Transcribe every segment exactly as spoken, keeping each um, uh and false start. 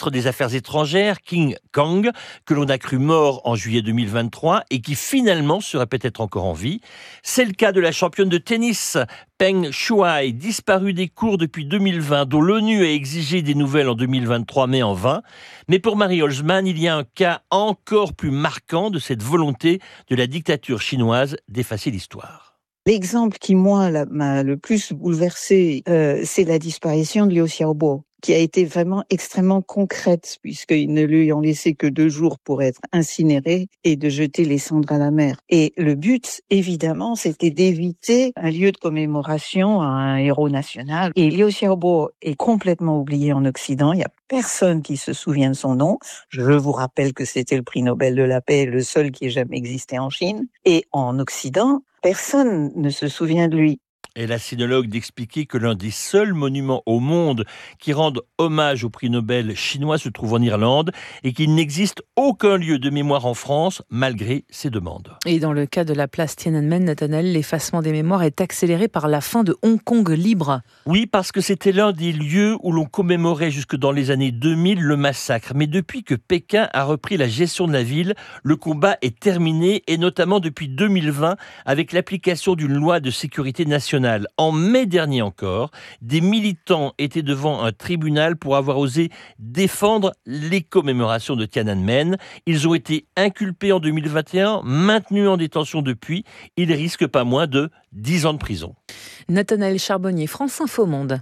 ministre des Affaires étrangères, King Kang, que l'on a cru mort en juillet deux mille vingt-trois et qui finalement serait peut-être encore en vie. C'est le cas de la championne de tennis, Peng Shuai, disparue des cours depuis deux mille vingt, dont l'ONU a exigé des nouvelles en deux mille vingt-trois, mais en vain. Mais pour Marie Holzman, il y a un cas encore plus marquant de cette volonté de la dictature chinoise d'effacer l'histoire. L'exemple qui, moi, m'a le plus bouleversée, euh, c'est la disparition de Liu Xiaobo, qui a été vraiment extrêmement concrète, puisqu'ils ne lui ont laissé que deux jours pour être incinéré et de jeter les cendres à la mer. Et le but, évidemment, c'était d'éviter un lieu de commémoration à un héros national. Et Liu Xiaobo est complètement oublié en Occident. Il n'y a personne qui se souvient de son nom. Je vous rappelle que c'était le prix Nobel de la paix, le seul qui ait jamais existé en Chine. Et en Occident, personne ne se souvient de lui. Et la sinologue d'expliquer que l'un des seuls monuments au monde qui rendent hommage au prix Nobel chinois se trouve en Irlande et qu'il n'existe aucun lieu de mémoire en France malgré ces demandes. Et dans le cas de la place Tiananmen, Nathanaël, l'effacement des mémoires est accéléré par la fin de Hong Kong libre. Oui, parce que c'était l'un des lieux où l'on commémorait jusque dans les années deux mille le massacre. Mais depuis que Pékin a repris la gestion de la ville, le combat est terminé et notamment depuis deux mille vingt avec l'application d'une loi de sécurité nationale. En mai dernier encore, des militants étaient devant un tribunal pour avoir osé défendre les commémorations de Tiananmen. Ils ont été inculpés en deux mille vingt et un, maintenus en détention depuis. Ils risquent pas moins de dix ans de prison. Nathanaël Charbonnier, France Info Monde.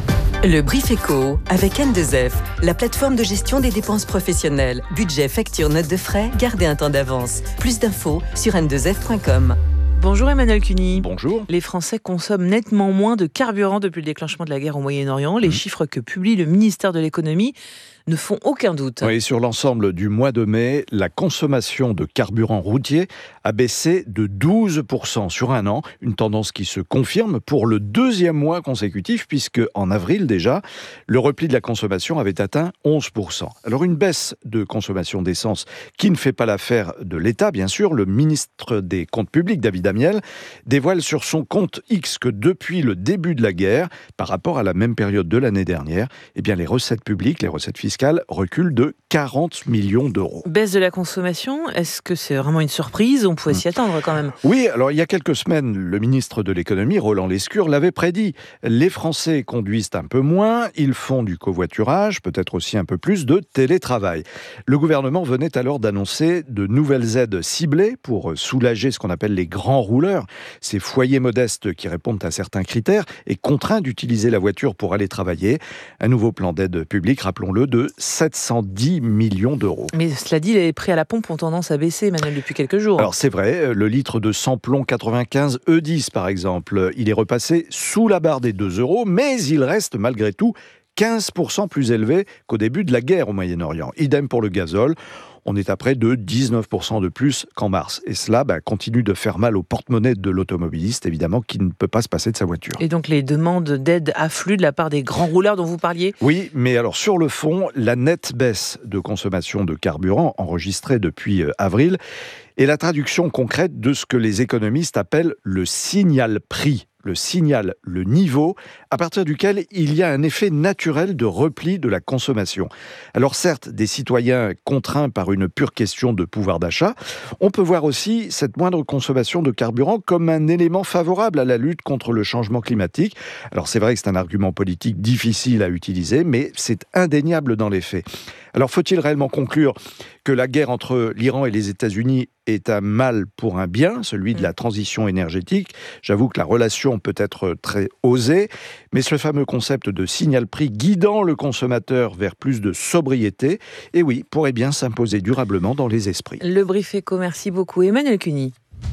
Le Brief Éco avec N deux F, la plateforme de gestion des dépenses professionnelles. Budget, facture, notes de frais, gardez un temps d'avance. Plus d'infos sur n deux f point com. Bonjour Emmanuel Cuny. Bonjour. Les Français consomment nettement moins de carburant depuis le déclenchement de la guerre au Moyen-Orient. Les mmh. chiffres que publie le ministère de l'économie ne font aucun doute. Oui, sur l'ensemble du mois de mai, la consommation de carburant routier a baissé de douze pour cent sur un an, une tendance qui se confirme pour le deuxième mois consécutif, puisque en avril déjà, le repli de la consommation avait atteint onze pour cent. Alors une baisse de consommation d'essence qui ne fait pas l'affaire de l'État, bien sûr. Le ministre des Comptes publics, David Amiel, dévoile sur son compte X que depuis le début de la guerre, par rapport à la même période de l'année dernière, eh bien les recettes publiques, les recettes fiscales, recule de quarante millions d'euros. Baisse de la consommation, est-ce que c'est vraiment une surprise ? On pouvait mmh. s'y attendre quand même. Oui, alors il y a quelques semaines, le ministre de l'économie, Roland Lescure, l'avait prédit. Les Français conduisent un peu moins, ils font du covoiturage, peut-être aussi un peu plus de télétravail. Le gouvernement venait alors d'annoncer de nouvelles aides ciblées pour soulager ce qu'on appelle les grands rouleurs, ces foyers modestes qui répondent à certains critères et contraints d'utiliser la voiture pour aller travailler. Un nouveau plan d'aide publique, rappelons-le, de sept cent dix millions d'euros. Mais cela dit, les prix à la pompe ont tendance à baisser, Emmanuel, depuis quelques jours. Alors c'est vrai, le litre de samplon quatre-vingt-quinze E dix par exemple, il est repassé sous la barre des deux euros, mais il reste malgré tout quinze pour cent plus élevé qu'au début de la guerre au Moyen-Orient. Idem pour le gazole. On est à près de dix-neuf pour cent de plus qu'en mars. Et cela bah, continue de faire mal au porte-monnaie de l'automobiliste, évidemment, qui ne peut pas se passer de sa voiture. Et donc les demandes d'aide affluent de la part des grands rouleurs dont vous parliez ? Oui, mais alors sur le fond, la nette baisse de consommation de carburant enregistrée depuis euh, avril est la traduction concrète de ce que les économistes appellent le signal-prix. Le signal, le niveau, à partir duquel il y a un effet naturel de repli de la consommation. Alors certes, des citoyens contraints par une pure question de pouvoir d'achat, on peut voir aussi cette moindre consommation de carburant comme un élément favorable à la lutte contre le changement climatique. Alors c'est vrai que c'est un argument politique difficile à utiliser, mais c'est indéniable dans les faits. Alors faut-il réellement conclure que la guerre entre l'Iran et les États-Unis est un mal pour un bien, celui de la transition énergétique? J'avoue que la relation peut être très osée, mais ce fameux concept de signal-prix guidant le consommateur vers plus de sobriété, et oui, pourrait bien s'imposer durablement dans les esprits. Le Brief Éco, merci beaucoup. Emmanuel Cuny.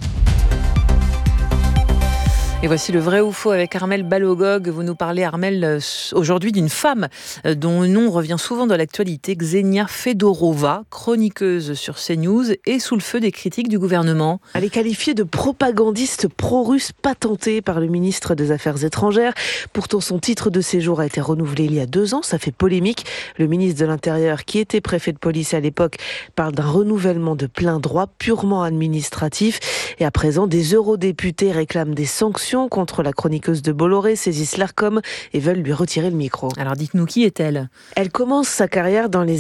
Et voici le vrai ou faux avec Armelle Balogog. Vous nous parlez, Armelle, aujourd'hui d'une femme dont le nom revient souvent dans l'actualité, Ksenia Fedorova, chroniqueuse sur CNews et sous le feu des critiques du gouvernement. Elle est qualifiée de propagandiste pro-russe patentée par le ministre des Affaires étrangères. Pourtant, son titre de séjour a été renouvelé il y a deux ans. Ça fait polémique. Le ministre de l'Intérieur, qui était préfet de police à l'époque, parle d'un renouvellement de plein droit purement administratif. Et à présent, des eurodéputés réclament des sanctions contre la chroniqueuse de Bolloré, saisissent l'Arcom et veulent lui retirer le micro. Alors dites-nous, qui est-elle ? Elle commence sa carrière dans les